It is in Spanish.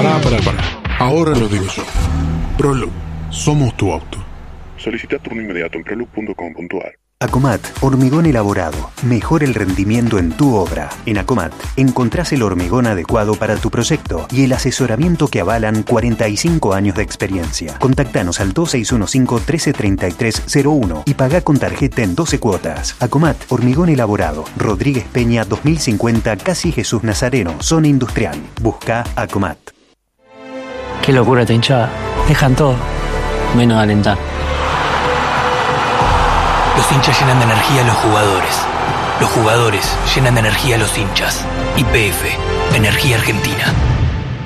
Pará. Ahora lo digo yo. Prolog, somos tu auto. Solicita turno inmediato en prolog.com.ar. Acomat, hormigón elaborado. Mejora el rendimiento en tu obra. En Acomat encontrás el hormigón adecuado para tu proyecto y el asesoramiento que avalan 45 años de experiencia. Contactanos al 2615-133301 y pagá con tarjeta en 12 cuotas. Acomat, hormigón elaborado. Rodríguez Peña 2050, Casi Jesús Nazareno, zona industrial. Busca Acomat. Qué locura esta hinchada. Dejan todo, menos alentar. Los hinchas llenan de energía a los jugadores. Los jugadores llenan de energía a los hinchas. YPF, Energía Argentina.